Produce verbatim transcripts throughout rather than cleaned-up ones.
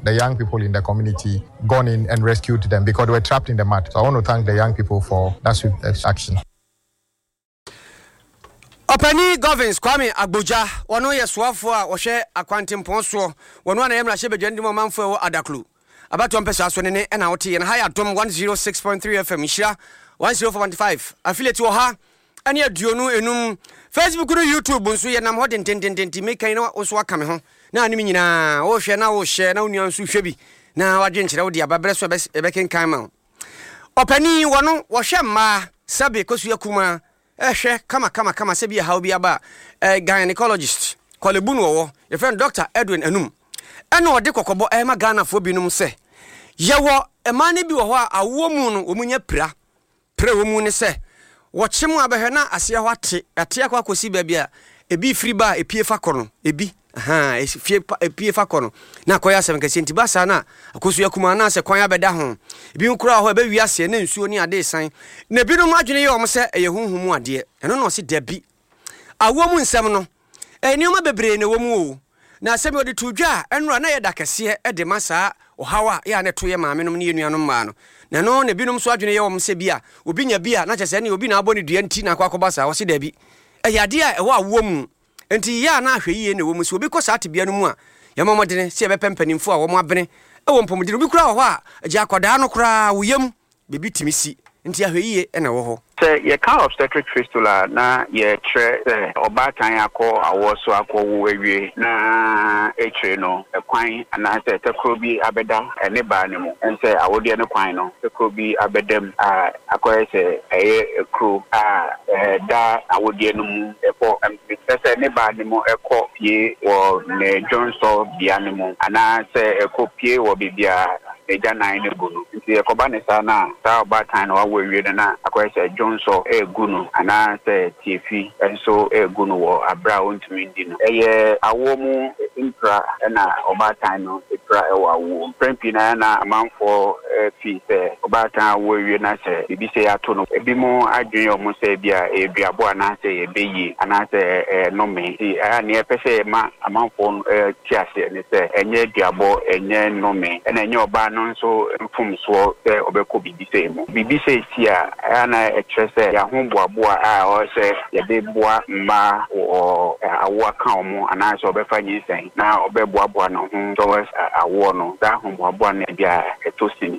the young people in the community gone in and rescued them because they were trapped in the mud. So I want to thank the young people for that swift action. Opani Govins Kwame Agboja wano ye soafo a wo hwe akwantempo so wano na yemra hye bedwandi mo manfo wo adaklu abato mpesa so ne ne na wote ye na ha ya dom one oh six point three F M Ishira one oh four point five affiliate wo ha ane aduonu enum Facebook no YouTube nso ye nam ho dentententi mekan na wo so aka me ho na anim nyina wo hwe na wo hye na onua nso hwe bi na wadwenkyere wo dia babre so ebekenkan ma Opani wano wo hwe ma sabe kosu yakuma ehwe kama kama kama se bia ha obi aba eh, gynecologist kwalebunu wo your friend Doctor Edwin Anum ena ode kokobo e ma Ghana fo binum se yewo emane bi wo ho a awo mu no omunya pra pra wo mu ne se wo kyemu abehwe na ase ho ate ate akwa kosi ba bia ebi free ba epie fa kono ebi aha efie epie fa kono na koya asem kase ntiba sa na akosu yakuma na se kwan abeda ho ebi nkura ho ebe wi ase na nsuo ni ade san na binum adwene ye om se eye hunhum ade eno no se dabi awo mu nsem no enioma bebre ne wo mu o na asem odi tudwa enura na ye dakese e de masa ohawa ya ne to ye maamenom ne yenuanom ma no na no ne binum so adwene ye om se bia obi nya bia na kyese ne obi na abɔ ne dua nti na akwakoba sa wo se dabi eyade a ewo awo mu enti ya na ahwe yiye ne wo mu so obi kosa atebia no mu a yamamodene se be pempanimfo a wo mo abene e wo mpomodene obi kura ho a agya akoda no kura wo yam bebi timisi enti ahwe yiye e na wo ho se ye ka obstetric fistula na ye tre se obatan akọ awo so akọ wo awie na etre no ekwan ana se tekrobi abeda ene ba ne mu ense awode ne kwan no tekrobi abedam a akọ se eye ekro a da awode no mu efo se ne ba ne mu ekọ pie wo ne Johnson bia ne mu ana se ekọ pie wo bibia eja nine ne gunu nti ekoba ne sa na sa obatan no awo awie na akọ se Johnson e gunu ana se tifi enso e gunu wo abra ontumi ndi no eye awomu intra na obatan no intra e wo awo prempi na na amanfo fi se obatan wo wie na se bibi se ato no ebi mo adwen o mo se bia e duabo ana se e beyi ana se no me ti ana e pese ma amanfo tiase ne se enye duabo enye no me na enye oba no nso mfumso se obekọ bibi se mo bibi se ti a ana e trese ya homboaboa a o se ye be boa ma o awo aka omo ana se obefa nyisen na obeboaboa no ho towards awo no da homboaboa na bia etosini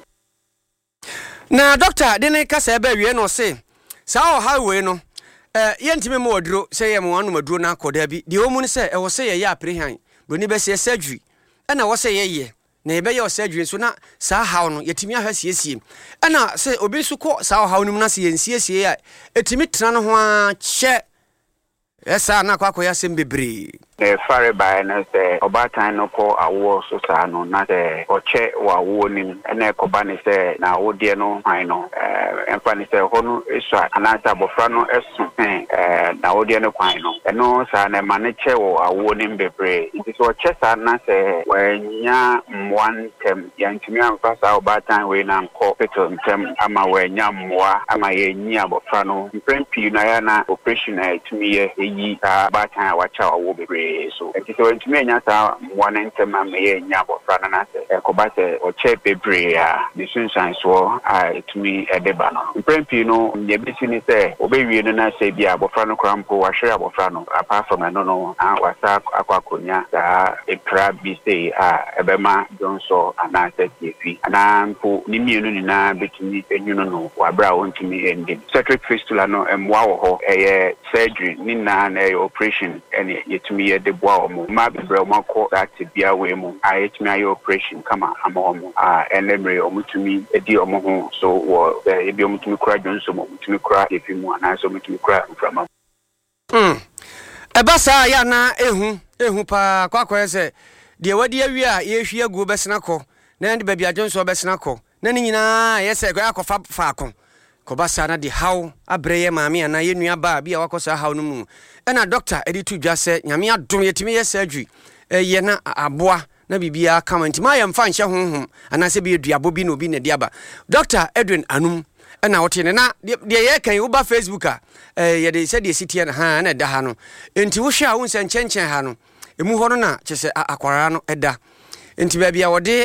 na doctor de ne kasa ebe wie no se sa o highway no eh yentime mo oduro se ye mo anu maduro na akoda bi de o mu ne se e wo se ye ya prehan broni be se surgery na wo se ye ye na ebe ye surgery so na sa haw no yetimi ahasiesie na se obi so ko sa haw no mu na se yensiesie ya etimi tena no ho a che esa na kwa koya sem bebre e fare ba na se obatan no ko awo so sa no na se oche wa wo nim na ko ba ne se na wo de no han no eh emfa ne se ho no esu anata bofra no esu eh na wo de no kwan no eno sa na ma ne che wo awo nim bebre nti so oche sa na se wanya one tem yantimi amfa sa obatan we na nko peto tem ama wanya mwa ama ye nya bofra no prempi na ya na operation na etumi ye yi ta batan wacha wo bebre so enti so ntumi enya ta one ntema me nya bofra na na se ekoba se oche bebre a disunsan so a etumi edeba no prempi no ye bisi ni se obewie no na se bia bofra no krampo wa hwere bofra no apart from no no a wasa akwakonya ta ekra bi se a ebema jonso ana se tifi ana mpo ni mienu ni na betumi enyuno no wabra ontumi endi obstetric fistula no emwa wo ho eye surgery ni na na operation ene yetumi ye de boa omo ma bebre omo ko that bia we mu a yetumi ayo operation kama ama omo a enemre omo tumi edi omo ho so wo e bi omo tumi kura jonso omo tumi kura efi mu ana so omo tumi kura mframa mm eba sa ya na ehu ehu pa kwa kwa se de wadi awi a ye hwie agu besena ko na ndi ba bia jonso besena ko na ni nyina ye se kwa fa fa ko kobasa na di haw abreye maami ana yenua ba bia wakosa haw no mu ena doctor editu dwa se nyame adom yetimi ye surgery ye na aboa na bibia kama ntima ya mfa nhye honhom ana se bi duabo bi na obi na diaba Doctor Edwin Anum ena wote ne na de ye kan wo ba Facebook a ye de se de sitie na ha na da ha no enti wo hwa wo nse nchenchen ha no emu ho no na kyese akwara no eda enti ba bia wode